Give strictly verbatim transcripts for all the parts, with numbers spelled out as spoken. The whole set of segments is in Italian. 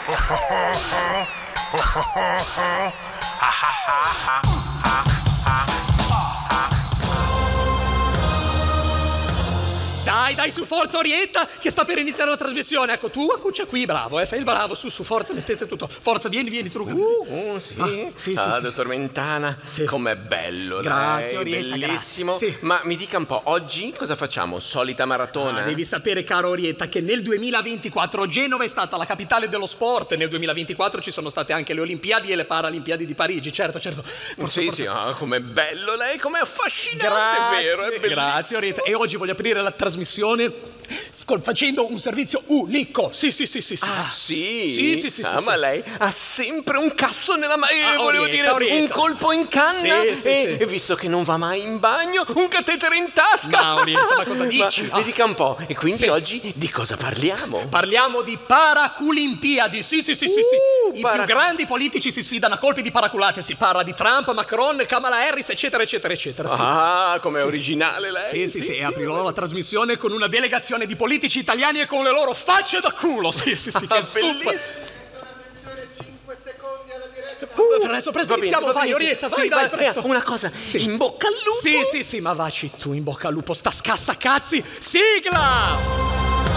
Dai, dai, su, forza, Orietta, che sta per iniziare la trasmissione. Ecco, tu accuccia qui, bravo, eh, fai il bravo, su, su, forza, mettete tutto. Forza, vieni, vieni, tu. Uh, uh sì. Ah, sì, sì, ah, sì. dottor Mentana, sì. Com'è bello, grazie, dai, Orietta, bellissimo. Grazie. Sì. Ma mi dica un po', oggi cosa facciamo? Solita maratona? Ah, devi sapere, caro Orietta, che nel duemilaventiquattro Genova è stata la capitale dello sport e nel duemilaventiquattro ci sono state anche le Olimpiadi e le Paralimpiadi di Parigi, certo, certo. Forza, sì, forza. sì, oh, com'è bello lei, com'è affascinante, Grazie, è vero, è bellissimo. Grazie, Orietta. E oggi voglio aprire la trasmissione Con, facendo un servizio unico. Sì, sì, sì, sì, sì. Ah, sì? Sì, sì, sì, ah, sì, ma sì. lei ha sempre un casso nella mano. Ah, volevo Orietta, dire, Orietta. un colpo in canna. Sì, sì, e, sì. e visto che non va mai in bagno, un catetere in tasca. Ma, Orietta, ma cosa dici? Ma, Ah. mi dica un po', e quindi Sì. oggi di cosa parliamo? Parliamo di paraculimpiadi. Sì, sì, sì, sì, Uh, sì. I para- più grandi politici si sfidano a colpi di paraculate. Si parla di Trump, Macron, Kamala Harris, eccetera, eccetera, eccetera. Sì. Ah, com'è originale lei. Sì, sì, sì, aprirò la trasmissione con una delegazione di politici italiani e con le loro facce da culo. Sì, sì, sì, che Ah, stup. bellissimo. cinque secondi alla diretta. Uh, presto, presto, Va bene, iniziamo, va vai, benissimo. Orietta, Sì, vai, dai, va- presto. eh, Una cosa, Sì. in bocca al lupo. Sì, sì, sì, ma vaci tu, in bocca al lupo, sta scassacazzi. Sigla!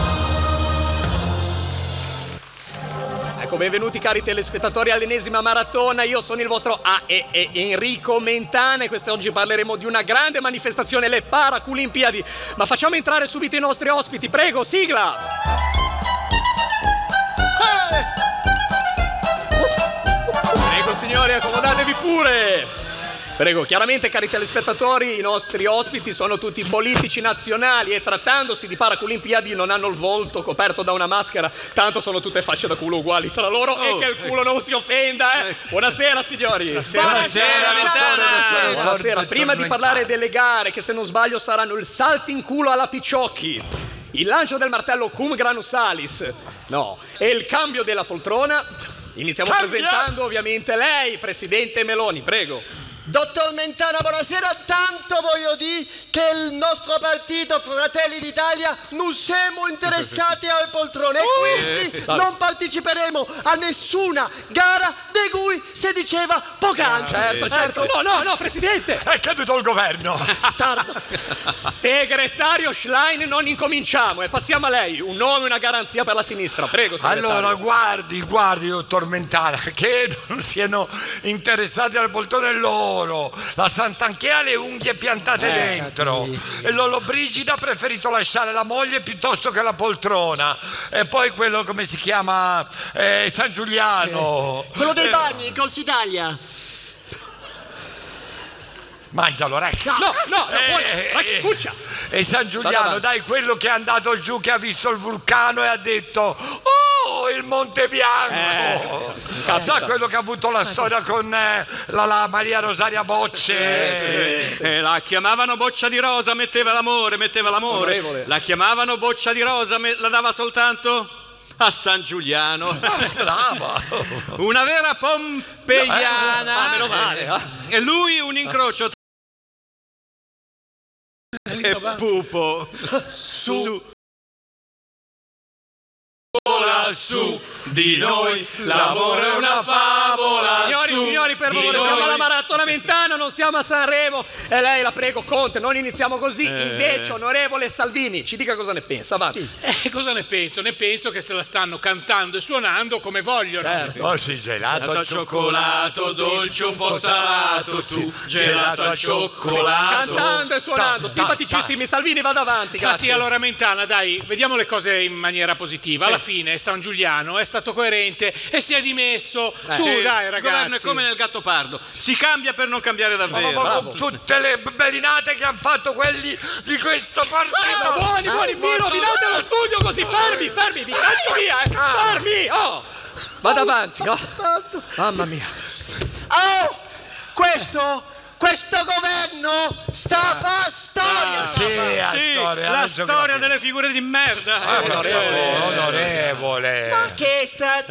Ecco, benvenuti cari telespettatori all'ennesima maratona. Io sono il vostro A E E Enrico Mentana e quest'oggi parleremo di una grande manifestazione, le Paraculimpiadi. Ma facciamo entrare subito i nostri ospiti, prego, sigla! Prego signori, accomodatevi pure! Prego, chiaramente cari telespettatori, i nostri ospiti sono tutti politici nazionali e trattandosi di Paraculimpiadi non hanno il volto coperto da una maschera, tanto sono tutte facce da culo uguali tra loro oh. e che il culo non si offenda, eh. Buonasera signori. Buonasera, Buonasera Mentana. Buonasera, prima di parlare delle gare, che se non sbaglio saranno il salto in culo alla Picciocchi, il lancio del martello cum granus salis, no, e il cambio della poltrona, iniziamo Cambia. presentando ovviamente lei, Presidente Meloni, prego. Dottor Mentana, buonasera. Tanto voglio dire che il nostro partito Fratelli d'Italia non siamo interessati alle poltrone e quindi non parteciperemo a nessuna gara di cui si diceva poc'anzi. Certo, certo. No, no, no, Presidente. È caduto il governo. Stardo. Segretario Schlein, non incominciamo e passiamo a lei. Un nome e una garanzia per la sinistra. Prego, segretario. Allora, guardi, guardi, dottor Mentana, che non siano interessati alle poltrone loro. La Santanchè ha le unghie piantate Eh, dentro e Lollobrigida ha preferito lasciare la moglie piuttosto che la poltrona. E poi quello, come si chiama? Eh, San Giuliano. Quello dei Eh, bagni, Corsa Italia. Mangialo, Rex. No, no, no, Eh, buono. eh, Rex, eh, cuccia. E San Giuliano, Vada, dai, quello che è andato giù, che ha visto il vulcano e ha detto: oh, il Monte Bianco. Eh, Sa quello che ha avuto la storia con eh, la, la Maria Rosaria Bocce? Eh, la chiamavano boccia di rosa, metteva l'amore, metteva l'amore. Onorevole. La chiamavano boccia di rosa, me- la dava soltanto a San Giuliano. Brava. Una vera pompeiana. Ah, meno male, eh. E lui un incrocio tra e pupo. Su. Vola su di noi, l'amore è una favola. Signori, su signori, per di favore, siamo noi. alla Maratona Mentana, non siamo a Sanremo. E lei, la prego, Conte, non iniziamo così. Eh. Invece, onorevole Salvini, ci dica cosa ne pensa, avanti. Eh, cosa ne penso? Ne penso che se la stanno cantando e suonando come vogliono. Certo. Oh sì, gelato Gelato al al cioccolato, dolce un po' salato, su, gelato al cioccolato. Cantando e suonando, Ta- ta- simpaticissimi. Salvini, vada avanti, Ah grazie. sì, allora Mentana, dai, vediamo le cose in maniera positiva. Alla fine San Giuliano è stato coerente e si è dimesso. Su, Eh, dai, il ragazzi. governo è come nel Gattopardo, si cambia per non cambiare Ma- davvero. ma con tutte le belinate che hanno fatto quelli di questo Ah, partito. buoni, buoni, Miro, vi date lo studio così, fermi, fermi, vi caccio via, eh. Fermi, oh. Vada avanti, oh. Mamma mia. Oh, questo, questo governo sta a fa storia. Sì, la Sì, storia, la adesso storia capisco. delle figure di merda. Ah, onorevole, onorevole. Che sta